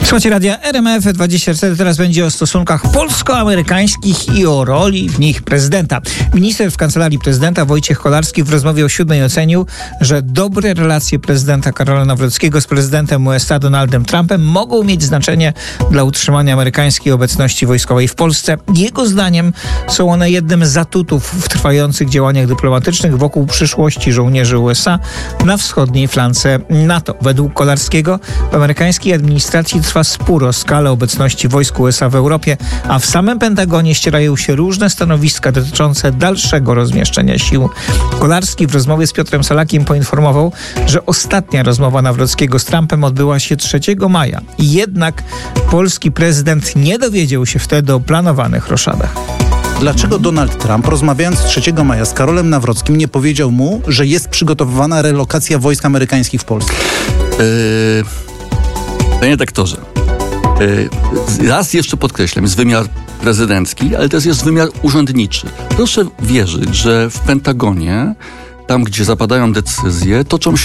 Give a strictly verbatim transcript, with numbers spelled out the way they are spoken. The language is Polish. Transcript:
Słuchajcie radia R M F dwadzieścia cztery, teraz będzie o stosunkach polsko-amerykańskich i o roli w nich prezydenta. Minister w Kancelarii Prezydenta Wojciech Kolarski w rozmowie o siódmej ocenił, że dobre relacje prezydenta Karola Nawrockiego z prezydentem U S A Donaldem Trumpem mogą mieć znaczenie dla utrzymania amerykańskiej obecności wojskowej w Polsce. Jego zdaniem są one jednym z atutów w trwających działaniach dyplomatycznych wokół przyszłości żołnierzy U S A na wschodniej flance NATO. Według Kolarskiego w amerykańskiej administracji trwa spór o skalę obecności wojsk U S A w Europie, a w samym Pentagonie ścierają się różne stanowiska dotyczące dalszego rozmieszczenia sił. Kolarski w rozmowie z Piotrem Salakiem poinformował, że ostatnia rozmowa Nawrockiego z Trumpem odbyła się trzeciego maja. Jednak polski prezydent nie dowiedział się wtedy o planowanych roszadach. Dlaczego Donald Trump, rozmawiając trzeciego maja z Karolem Nawrockim, nie powiedział mu, że jest przygotowywana relokacja wojsk amerykańskich w Polsce? Yy, panie doktorze, yy, raz jeszcze podkreślam, jest wymiar prezydencki, ale też jest wymiar urzędniczy. Proszę wierzyć, że w Pentagonie, tam gdzie zapadają decyzje, toczą się